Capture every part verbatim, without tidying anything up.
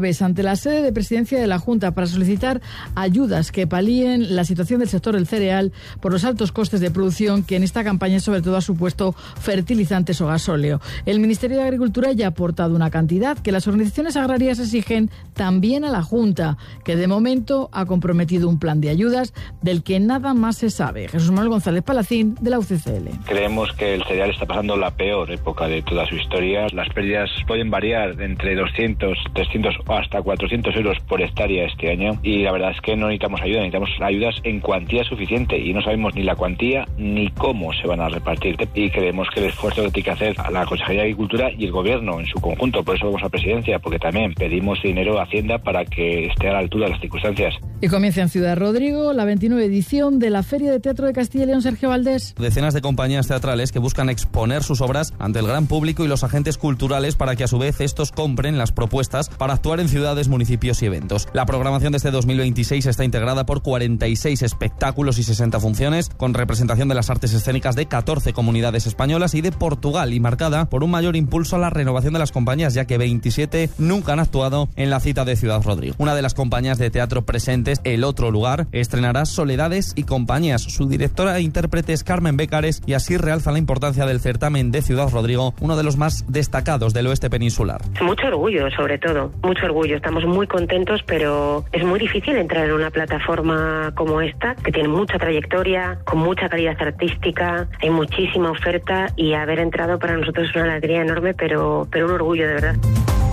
Ante la sede de presidencia de la Junta para solicitar ayudas que palíen la situación del sector del cereal por los altos costes de producción que en esta campaña sobre todo ha supuesto fertilizantes o gasóleo. El Ministerio de Agricultura ya ha aportado una cantidad que las organizaciones agrarias exigen también a la Junta, que de momento ha comprometido un plan de ayudas del que nada más se sabe. Jesús Manuel González Palacín, de la U C C L. Creemos que el cereal está pasando la peor época de toda su historia. Las pérdidas pueden variar entre doscientos, trescientos hasta cuatrocientos euros por hectárea este año, y la verdad es que no necesitamos ayuda, necesitamos ayudas en cuantía suficiente y no sabemos ni la cuantía ni cómo se van a repartir, y creemos que el esfuerzo que tiene que hacer la Consejería de Agricultura y el Gobierno en su conjunto, por eso vamos a Presidencia, porque también pedimos dinero a Hacienda para que esté a la altura de las circunstancias. Y comienza en Ciudad Rodrigo la veintinueva edición de la Feria de Teatro de Castilla y León. Sergio Valdés. Decenas de compañías teatrales que buscan exponer sus obras ante el gran público y los agentes culturales para que a su vez estos compren las propuestas para actuar en ciudades, municipios y eventos. La programación de este dos mil veintiséis está integrada por cuarenta y seis espectáculos y sesenta funciones, con representación de las artes escénicas de catorce comunidades españolas y de Portugal, y marcada por un mayor impulso a la renovación de las compañías, ya que veintisiete nunca han actuado en la cita de Ciudad Rodrigo. Una de las compañías de teatro presentes, El Otro Lugar, estrenará Soledades y Compañías. Su directora e intérprete es Carmen Bécares, y así realza la importancia del certamen de Ciudad Rodrigo, uno de los más destacados del oeste peninsular. Mucho orgullo, sobre todo, mucho orgullo. Estamos muy contentos, pero es muy difícil entrar en una plataforma como esta, que tiene mucha trayectoria, con mucha calidad artística, hay muchísima oferta, y haber entrado para nosotros es una alegría enorme, pero, pero un orgullo de verdad.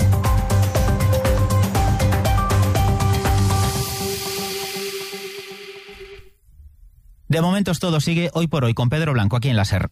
De momento todo sigue hoy por hoy con Pedro Blanco aquí en la SER.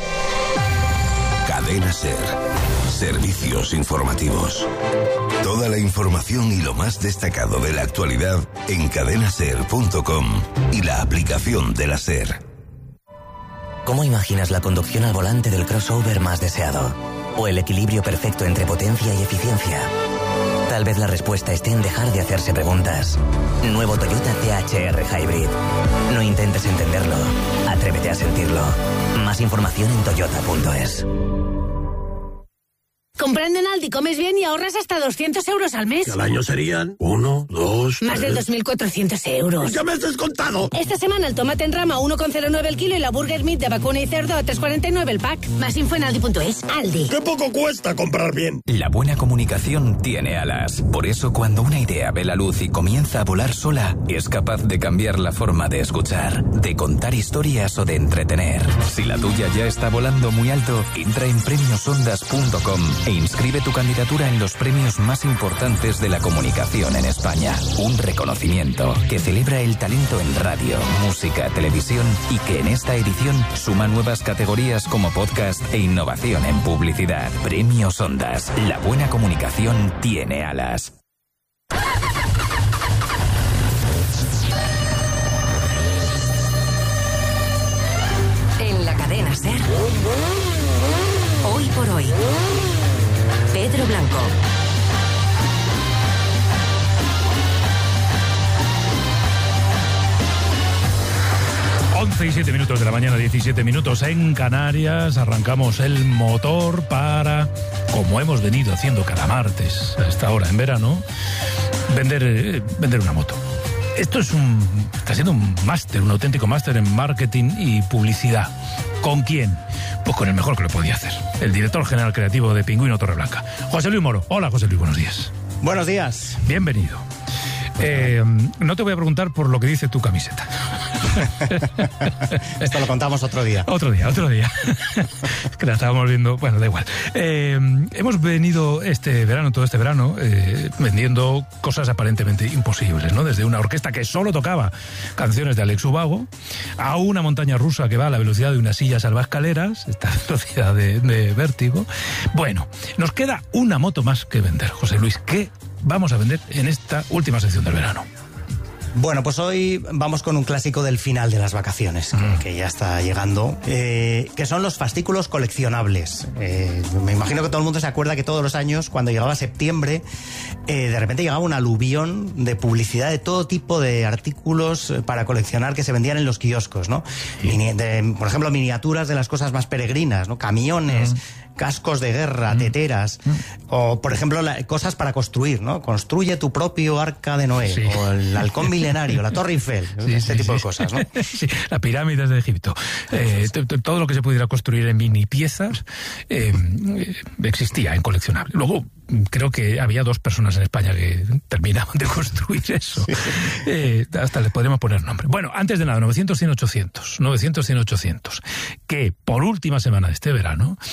Cadena SER. Servicios informativos. Toda la información y lo más destacado de la actualidad en cadena ser punto com y la aplicación de la SER. ¿Cómo imaginas la conducción al volante del crossover más deseado? ¿O el equilibrio perfecto entre potencia y eficiencia? Tal vez la respuesta esté en dejar de hacerse preguntas. Nuevo Toyota T H R Hybrid. No intentes entenderlo, atrévete a sentirlo. Más información en toyota punto es. Comprando en Aldi comes bien y ahorras hasta doscientos euros al mes. Y al año serían uno, dos, Más tres... de dos mil cuatrocientos euros. ¡Ya me has descontado! Esta semana el tomate en rama a uno coma cero nueve el kilo y la Burger Meat de vacuna y cerdo a tres coma cuarenta y nueve el pack. Más info en aldi punto es. Aldi. ¡Qué poco cuesta comprar bien! La buena comunicación tiene alas. Por eso cuando una idea ve la luz y comienza a volar sola, es capaz de cambiar la forma de escuchar, de contar historias o de entretener. Si la tuya ya está volando muy alto, entra en premios ondas punto com e inscribe tu candidatura en los premios más importantes de la comunicación en España. Un reconocimiento que celebra el talento en radio, música, televisión y que en esta edición suma nuevas categorías como podcast e innovación en publicidad. Premios Ondas. La buena comunicación tiene alas. En la cadena SER. Hoy por hoy. Pedro Blanco. once y siete minutos de la mañana, diecisiete minutos en Canarias. Arrancamos el motor para, como hemos venido haciendo cada martes a esta hora en verano, vender, eh, vender una moto. Esto es un, está siendo un máster, un auténtico máster en marketing y publicidad. ¿Con quién? Pues con el mejor que lo podía hacer, el director general creativo de Pingüino Torreblanca, José Luis Moro. Hola, José Luis, buenos días. Buenos días. Bienvenido. Eh, no te voy a preguntar por lo que dice tu camiseta. Esto lo contamos otro día. Otro día, otro día. Es que la estábamos viendo, bueno, da igual. Eh, hemos venido este verano, todo este verano, eh, vendiendo cosas aparentemente imposibles, ¿no? Desde una orquesta que solo tocaba canciones de Alex Ubago, a una montaña rusa que va a la velocidad de una silla salvaescaleras, esta velocidad de, de vértigo. Bueno, nos queda una moto más que vender, José Luis. ¿Qué vamos a vender en esta última sección del verano? Bueno, pues hoy vamos con un clásico del final de las vacaciones, mm. que, que ya está llegando, eh, que son los fascículos coleccionables. Eh, me imagino que todo el mundo se acuerda que todos los años, cuando llegaba septiembre, eh, de repente llegaba un aluvión de publicidad de todo tipo de artículos para coleccionar que se vendían en los kioscos, ¿no? Sí. Mini, de, por ejemplo, miniaturas de las cosas más peregrinas, ¿no? Camiones, mm. cascos de guerra, mm. teteras, mm. o por ejemplo la, cosas para construir, ¿no? Construye tu propio arca de Noé, sí. o el halcón milenario, la Torre Eiffel, sí, este sí, tipo sí. de cosas, ¿no? Sí, las pirámides de Egipto. Eh, todo lo que se pudiera construir en mini piezas eh, existía en coleccionable. Luego, creo que había dos personas en España que terminaban de construir eso. Sí. Eh, hasta le podríamos poner nombre. Bueno, antes de nada, novecientos, cien, ochocientos. novecientos, cien, ochocientos. Que por última semana de este verano